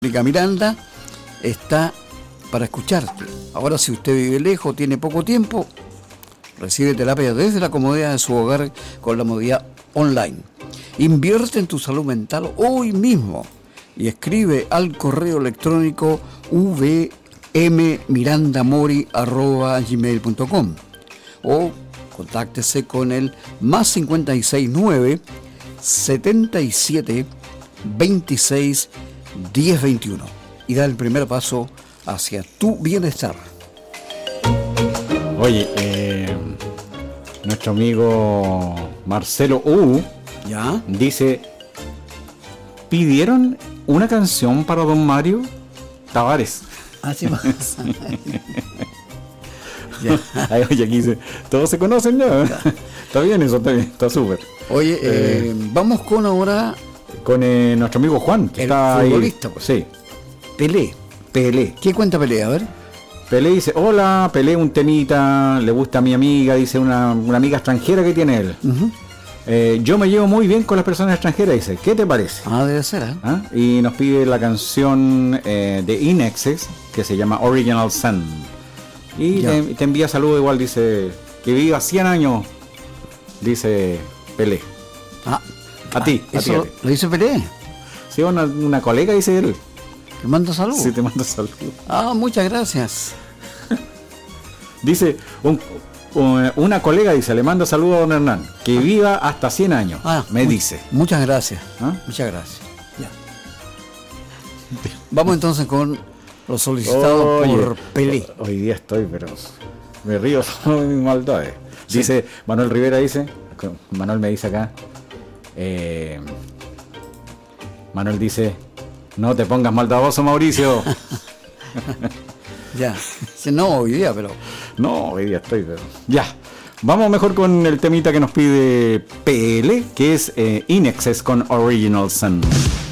Miranda está para escucharte. Ahora, si usted vive lejos, tiene poco tiempo, recibe terapia desde la comodidad de su hogar con la modalidad online. Invierte en tu salud mental hoy mismo y escribe al correo electrónico vmmirandamori@gmail.com o contáctese con el +569 77 26 1021 y da el primer paso hacia tu bienestar. Oye, nuestro amigo Marcelo ¿Ya? dice: ¿pidieron una canción para don Mario Tavares? Así más. Oye, aquí dice, todos se conocen ya. Está bien eso, está bien, está súper. Oye, vamos con ahora con nuestro amigo Juan, que el está futbolista, ahí. pues. Sí, Pelé. Pelé. ¿Qué cuenta Pelé? A ver. Pelé dice: hola, Pelé, un temita, le gusta a mi amiga, dice una amiga extranjera que tiene él. Yo me llevo muy bien con las personas extranjeras, dice, ¿qué te parece? Ah, debe ser, ¿eh? ¿Ah? Y nos pide la canción de Inexes, que se llama Original Sun. Y te envía saludos igual, dice, que viva 100 años, dice Pelé. A ti. ¿Eso lo dice Pelé? Sí, una colega, dice él. ¿Te mando saludos? Sí, te mando saludos. Muchas gracias. Dice, una colega dice, le manda saludos a don Hernán, que viva hasta 100 años, dice. Muchas gracias. Muchas gracias. Ya. Vamos entonces con lo solicitado por Pelé. Hoy día estoy, pero me río de mis maldades. Dice, Manuel Rivera dice, Manuel me dice acá, Manuel dice, no te pongas maldadoso, Mauricio. Ya. No, hoy día, pero... No, hoy día estoy, pero... Ya. Vamos mejor con el temita que nos pide Pelé, que es Inexes con Original Sun.